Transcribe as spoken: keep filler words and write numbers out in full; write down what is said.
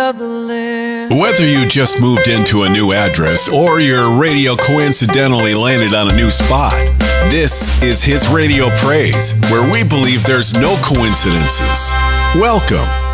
of the land. Whether you just moved into a new address or your radio coincidentally landed on a new spot, this is His Radio Praise, where we believe there's no coincidences. Welcome.